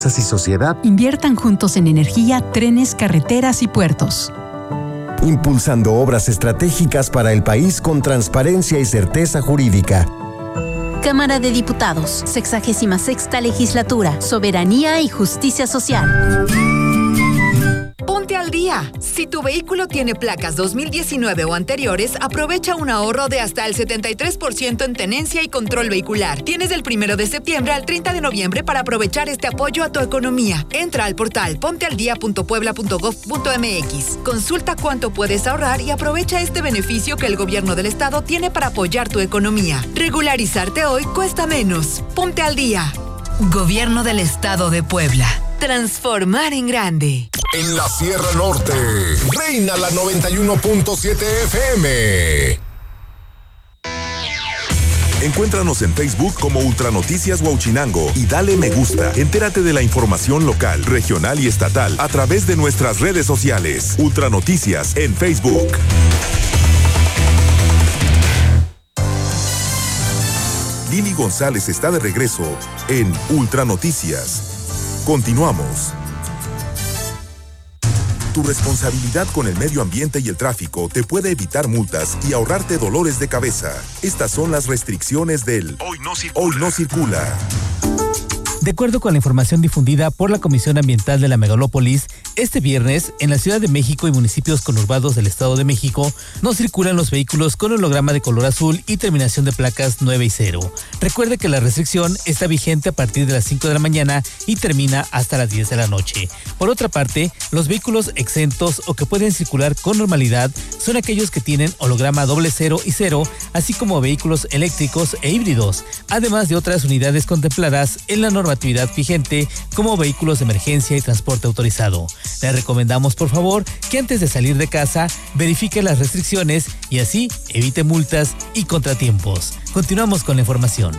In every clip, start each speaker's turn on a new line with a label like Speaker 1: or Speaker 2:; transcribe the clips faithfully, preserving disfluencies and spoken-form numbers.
Speaker 1: y sociedad
Speaker 2: inviertan juntos en energía, trenes, carreteras y puertos.
Speaker 1: Impulsando obras estratégicas para el país con transparencia y certeza jurídica.
Speaker 3: Cámara de Diputados, sexagésima sexta legislatura, soberanía y justicia social.
Speaker 4: Ponte al día. Si tu vehículo tiene placas dos mil diecinueve o anteriores, aprovecha un ahorro de hasta el setenta y tres por ciento en tenencia y control vehicular. Tienes del primero de septiembre al treinta de noviembre para aprovechar este apoyo a tu economía. Entra al portal pontealdía punto puebla punto gob punto mx. Consulta cuánto puedes ahorrar y aprovecha este beneficio que el gobierno del estado tiene para apoyar tu economía. Regularizarte hoy cuesta menos. Ponte al día. Gobierno del Estado de Puebla. Transformar en grande.
Speaker 5: En la Sierra Norte, reina la noventa y uno punto siete F M.
Speaker 6: Encuéntranos en Facebook como Ultranoticias Huauchinango y dale me gusta. Entérate de la información local, regional y estatal a través de nuestras redes sociales. Ultranoticias en Facebook. Lili González está de regreso en Ultranoticias. Continuamos. Tu responsabilidad con el medio ambiente y el tráfico te puede evitar multas y ahorrarte dolores de cabeza. Estas son las restricciones del Hoy no circula. Hoy no circula.
Speaker 7: De acuerdo con la información difundida por la Comisión Ambiental de la Megalópolis, este viernes, en la Ciudad de México y municipios conurbados del Estado de México, no circulan los vehículos con holograma de color azul y terminación de placas nueve y cero. Recuerde que la restricción está vigente a partir de las cinco de la mañana y termina hasta las diez de la noche. Por otra parte, los vehículos exentos o que pueden circular con normalidad son aquellos que tienen holograma doble cero y cero, así como vehículos eléctricos e híbridos, además de otras unidades contempladas en la normativa actividad vigente como vehículos de emergencia y transporte autorizado. Le recomendamos, por favor, que antes de salir de casa verifique las restricciones y así evite multas y contratiempos. Continuamos con la información.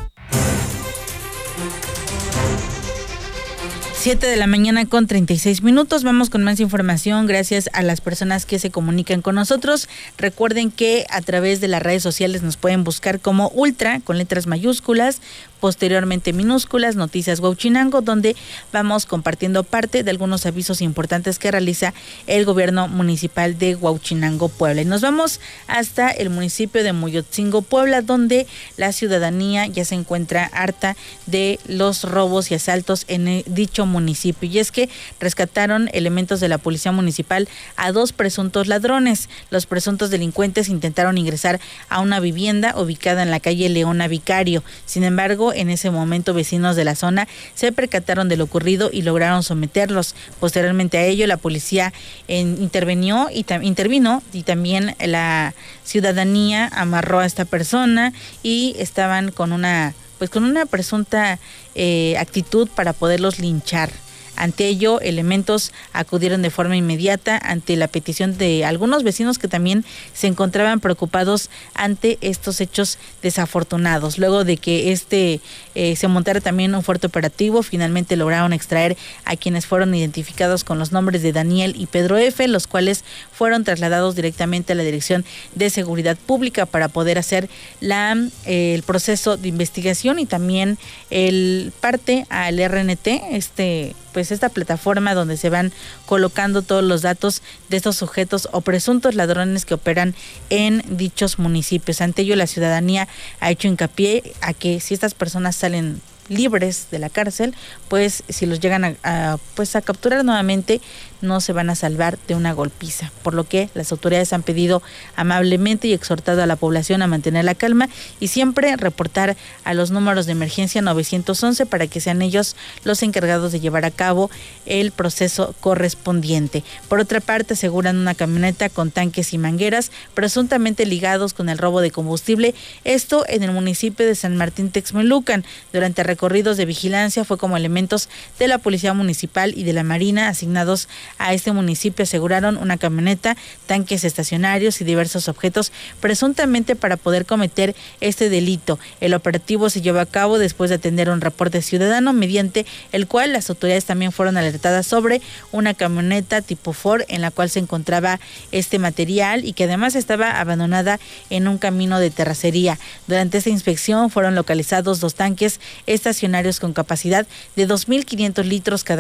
Speaker 8: siete de la mañana con treinta y seis minutos. Vamos con más información gracias a las personas que se comunican con nosotros. Recuerden que a través de las redes sociales nos pueden buscar como Ultra con letras mayúsculas, posteriormente minúsculas, Noticias Huauchinango, donde vamos compartiendo parte de algunos avisos importantes que realiza el gobierno municipal de Huauchinango, Puebla. Y nos vamos hasta el municipio de Moyotzingo, Puebla, donde la ciudadanía ya se encuentra harta de los robos y asaltos en dicho municipio. Y es que rescataron elementos de la policía municipal a dos presuntos ladrones. Los presuntos delincuentes intentaron ingresar a una vivienda ubicada en la calle Leona Vicario. Sin embargo, en ese momento vecinos de la zona se percataron de lo ocurrido y lograron someterlos. Posteriormente a ello, la policía en, intervenió y tam, intervino y también la ciudadanía amarró a esta persona y estaban con una pues con una presunta eh, actitud para poderlos linchar. Ante ello, elementos acudieron de forma inmediata ante la petición de algunos vecinos que también se encontraban preocupados ante estos hechos desafortunados. Luego de que este eh, se montara también un fuerte operativo, finalmente lograron extraer a quienes fueron identificados con los nombres de Daniel y Pedro F., los cuales fueron trasladados directamente a la Dirección de Seguridad Pública para poder hacer la eh, el proceso de investigación y también el parte al R N T, este pues esta plataforma donde se van colocando todos los datos de estos sujetos o presuntos ladrones que operan en dichos municipios. Ante ello, la ciudadanía ha hecho hincapié a que si estas personas salen libres de la cárcel, pues si los llegan a, a pues a capturar nuevamente, no se van a salvar de una golpiza, por lo que las autoridades han pedido amablemente y exhortado a la población a mantener la calma y siempre reportar a los números de emergencia nueve once para que sean ellos los encargados de llevar a cabo el proceso correspondiente. Por otra parte, aseguran una camioneta con tanques y mangueras presuntamente ligados con el robo de combustible, esto en el municipio de San Martín Texmelucan. Durante recorridos de vigilancia fue como elementos de la Policía Municipal y de la Marina asignados a este municipio aseguraron una camioneta, tanques estacionarios y diversos objetos presuntamente para poder cometer este delito. El operativo se llevó a cabo después de atender un reporte ciudadano mediante el cual las autoridades también fueron alertadas sobre una camioneta tipo Ford en la cual se encontraba este material y que además estaba abandonada en un camino de terracería. Durante esta inspección fueron localizados dos tanques estacionarios con capacidad de dos mil quinientos litros cada